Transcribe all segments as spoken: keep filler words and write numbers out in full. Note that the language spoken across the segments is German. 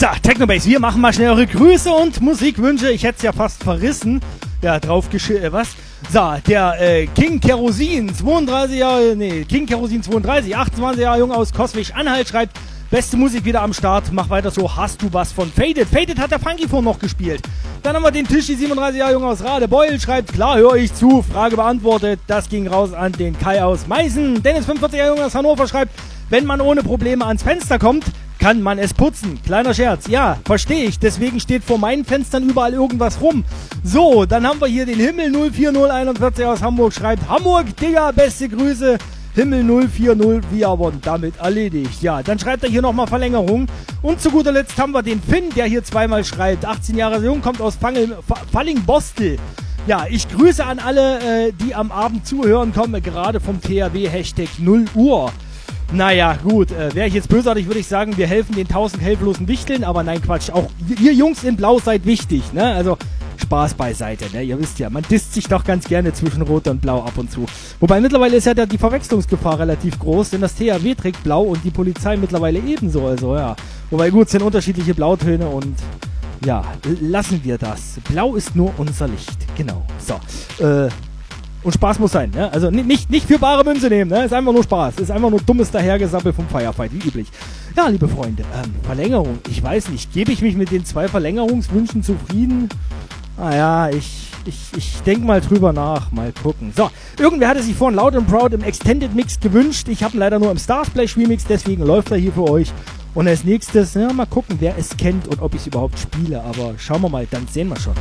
So, Technobase, wir machen mal schnell eure Grüße und Musikwünsche. Ich hätte es ja fast verrissen. Ja, drauf gesch... Äh, was? So, der äh, King Kerosin, zweiunddreißig Jahre... Nee, King Kerosin zweiunddreißig, achtundzwanzig Jahre jung aus Coswig-Anhalt, schreibt: Beste Musik wieder am Start, mach weiter so, hast du was von Faded? Faded hat der Funky vorhin noch gespielt. Dann haben wir den Tischi, siebenunddreißig Jahre jung aus Radebeul, schreibt: Klar, höre ich zu, Frage beantwortet. Das ging raus an den Kai aus Meißen. Dennis, fünfundvierzig Jahre jung aus Hannover, schreibt: Wenn man ohne Probleme ans Fenster kommt, kann man es putzen. Kleiner Scherz. Ja, verstehe ich. Deswegen steht vor meinen Fenstern überall irgendwas rum. So, dann haben wir hier den Himmel null vier null einundvierzig aus Hamburg, schreibt: Hamburg, Digga, beste Grüße. Himmel null vier null, wir aber damit erledigt. Ja, dann schreibt er hier nochmal Verlängerung. Und zu guter Letzt haben wir den Finn, der hier zweimal schreibt. achtzehn Jahre jung, kommt aus Fangel, Falling-Bostel. Ja, ich grüße an alle, äh, die am Abend zuhören kommen, gerade vom T H W-Hashtag null Uhr. Naja, gut, äh, wäre ich jetzt bösartig, würde ich sagen, wir helfen den tausend helflosen Wichteln, aber nein, Quatsch, auch ihr Jungs in Blau seid wichtig, ne? Also Spaß beiseite, ne? Ihr wisst ja, man disst sich doch ganz gerne zwischen Rot und Blau ab und zu. Wobei mittlerweile ist ja die Verwechslungsgefahr relativ groß, denn das T H W trägt Blau und die Polizei mittlerweile ebenso, also ja. Wobei gut, es sind unterschiedliche Blautöne und ja, lassen wir das. Blau ist nur unser Licht, genau. So, äh... Und Spaß muss sein, ne? Also nicht, nicht für bare Münze nehmen, ne? Ist einfach nur Spaß. Ist einfach nur dummes Dahergesappel vom Firefight, wie üblich. Ja, liebe Freunde, ähm, Verlängerung. Ich weiß nicht, gebe ich mich mit den zwei Verlängerungswünschen zufrieden? Naja, ich, ich, ich denke mal drüber nach. Mal gucken. So, irgendwer hatte sich vorhin Loud and Proud im Extended Mix gewünscht. Ich habe ihn leider nur im Starsplash Remix, deswegen läuft er hier für euch. Und als nächstes, ja, mal gucken, wer es kennt und ob ich es überhaupt spiele. Aber schauen wir mal, dann sehen wir schon.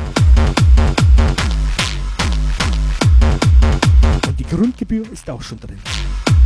Die Grundgebühr ist auch schon drin.